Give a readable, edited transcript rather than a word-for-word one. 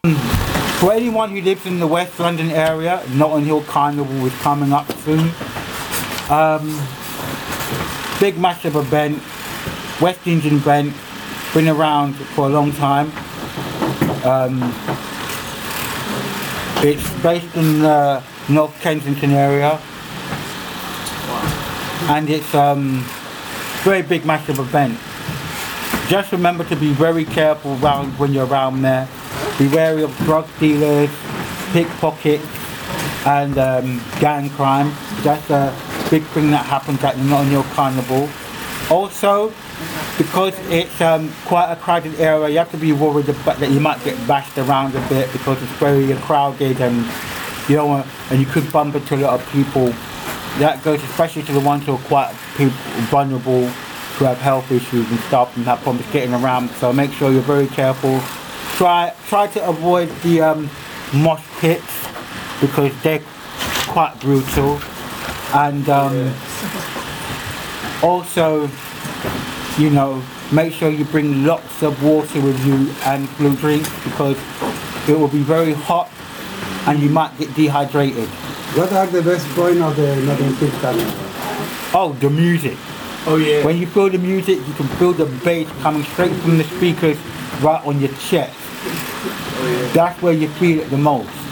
For anyone who lives in the West London area, Notting Hill Carnival is coming up soon. Big massive event, West Indian event, been around for a long time. It's based in the North Kensington area, and it's very big massive event. Just remember to be very careful when you're around there. Be wary of drug dealers, pickpockets, and gang crime. That's a big thing that happens at the Notting Hill Carnival. Also, because it's quite a crowded area, you have to be worried that you might get bashed around a bit because it's very crowded, and and you could bump into a lot of people. That goes especially to the ones who are quite vulnerable, who have health issues and stuff and have problems getting around. So make sure you're very careful. Try to avoid the mosh pits because they're quite brutal, and also, make sure you bring lots of water with you and blue drinks because it will be very hot and you might get dehydrated. What are the best points of the Notting Hill Carnival? Oh, the music. Oh yeah. When you feel the music, you can feel the bass coming straight from the speakers right on your chest. Oh, yeah. That's where you feel it the most.